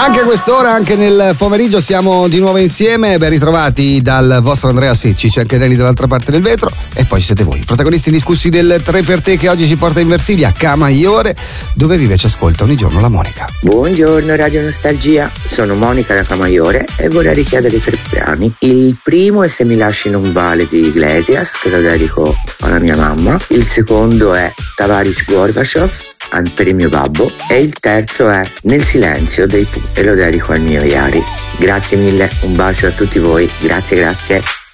Anche a quest'ora, anche nel pomeriggio siamo di nuovo insieme, ben ritrovati dal vostro Andrea Secci, c'è anche Nelly dall'altra parte del vetro e poi ci siete voi, protagonisti indiscussi del 3 per te che oggi ci porta in Versilia, Camaiore, dove vive e ci ascolta ogni giorno la Monica. Buongiorno Radio Nostalgia, sono Monica da Camaiore e vorrei richiedere 3 brani. Il primo è Se mi lasci non vale di Iglesias, che lo dedico alla mia mamma. Il secondo è Tavares Gorbaciov per il mio babbo e il terzo è Nel silenzio dei Pooh e lo dedico al mio Iari. Grazie mille, un bacio a tutti voi, grazie.